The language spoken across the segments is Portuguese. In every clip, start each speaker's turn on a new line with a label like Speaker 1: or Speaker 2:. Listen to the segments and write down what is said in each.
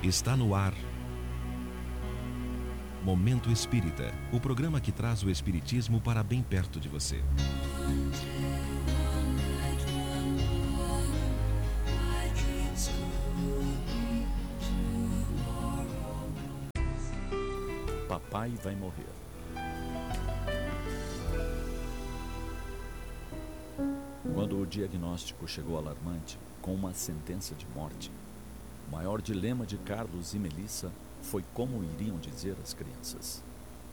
Speaker 1: Está no ar Momento Espírita, o programa que traz o espiritismo para bem perto de você.
Speaker 2: Papai vai morrer. Quando o diagnóstico chegou alarmante, com uma sentença de morte, o maior dilema de Carlos e Melissa foi como iriam dizer às crianças.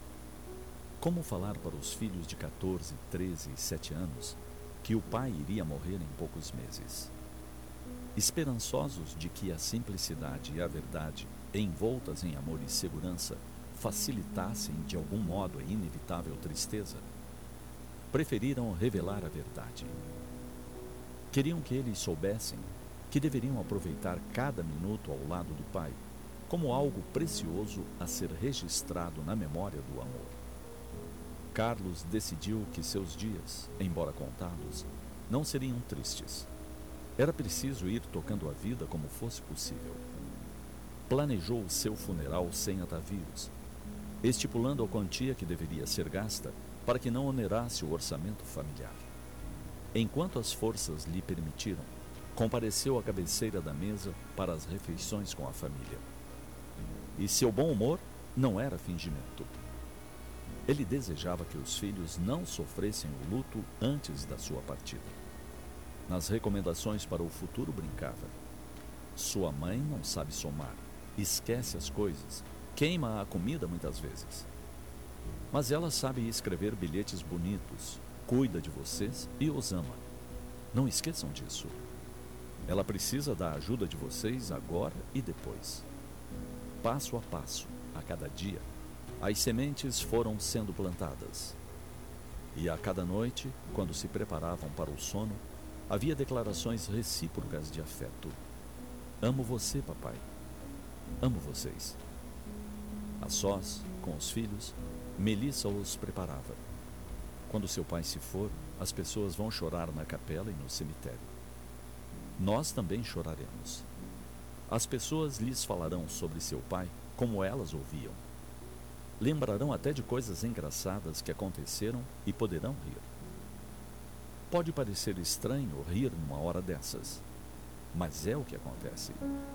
Speaker 2: Como falar para os filhos de 14, 13 e 7 anos que o pai iria morrer em poucos meses? Esperançosos de que a simplicidade e a verdade, envoltas em amor e segurança, facilitassem de algum modo a inevitável tristeza, preferiram revelar a verdade. Queriam que eles soubessem que deveriam aproveitar cada minuto ao lado do pai como algo precioso a ser registrado na memória do amor. Carlos decidiu que seus dias, embora contados, não seriam tristes. Era preciso ir tocando a vida como fosse possível. Planejou o seu funeral sem atavios, estipulando a quantia que deveria ser gasta para que não onerasse o orçamento familiar. Enquanto as forças lhe permitiram, compareceu à cabeceira da mesa para as refeições com a família. E seu bom humor não era fingimento. Ele desejava que os filhos não sofressem o luto antes da sua partida. Nas recomendações para o futuro brincava: sua mãe não sabe somar, esquece as coisas, queima a comida muitas vezes. Mas ela sabe escrever bilhetes bonitos, cuida de vocês e os ama. Não esqueçam disso. Ela precisa da ajuda de vocês agora e depois. Passo a passo, a cada dia, as sementes foram sendo plantadas. E a cada noite, quando se preparavam para o sono, havia declarações recíprocas de afeto. Amo você, papai. Amo vocês. A sós, com os filhos, Melissa os preparava. Quando seu pai se for, as pessoas vão chorar na capela e no cemitério. Nós também choraremos. As pessoas lhes falarão sobre seu pai como elas ouviam. Lembrarão até de coisas engraçadas que aconteceram e poderão rir. Pode parecer estranho rir numa hora dessas, mas é o que acontece.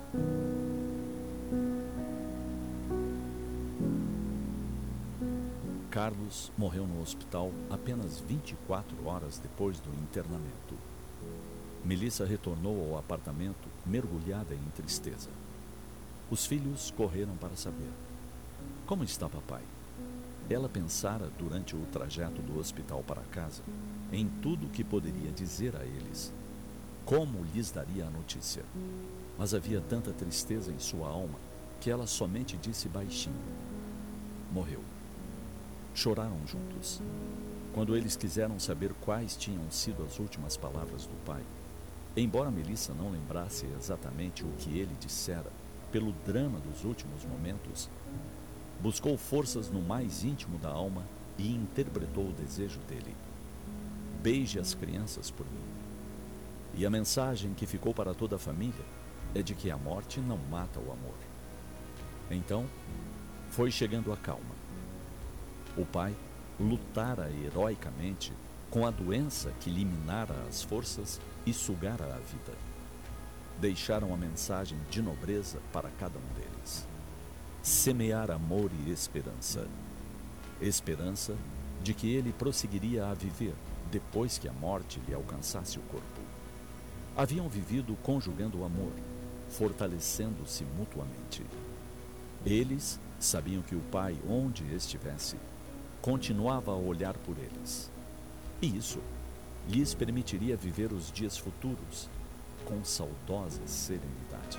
Speaker 2: Carlos morreu no hospital apenas 24 horas depois do internamento. Melissa retornou ao apartamento mergulhada em tristeza. Os filhos correram para saber: como está papai? Ela pensara durante o trajeto do hospital para casa em tudo o que poderia dizer a eles, como lhes daria a notícia. Mas havia tanta tristeza em sua alma que ela somente disse baixinho: morreu. Choraram juntos. Quando eles quiseram saber quais tinham sido as últimas palavras do pai, embora Melissa não lembrasse exatamente o que ele dissera, pelo drama dos últimos momentos, buscou forças no mais íntimo da alma e interpretou o desejo dele: beije as crianças por mim. E a mensagem que ficou para toda a família é de que a morte não mata o amor. Então, foi chegando a calma. O pai lutara heroicamente com a doença que lhe minara as forças e sugara a vida. Deixaram a mensagem de nobreza para cada um deles: semear amor e esperança. Esperança de que ele prosseguiria a viver depois que a morte lhe alcançasse o corpo. Haviam vivido conjugando o amor, fortalecendo-se mutuamente. Eles sabiam que o pai, onde estivesse, continuava a olhar por eles. E isso lhes permitiria viver os dias futuros com saudosa serenidade.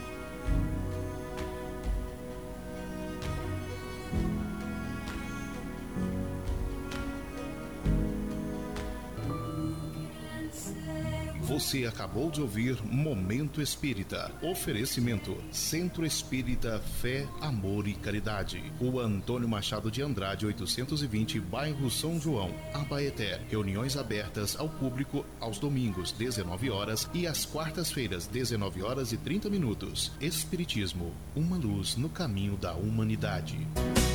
Speaker 3: Você acabou de ouvir Momento Espírita. Oferecimento: Centro Espírita Fé, Amor e Caridade. Rua Antônio Machado de Andrade, 820, bairro São João, Abaeté. Reuniões abertas ao público aos domingos, 19 horas e às quartas-feiras, 19 horas e 30 minutos. Espiritismo, uma luz no caminho da humanidade.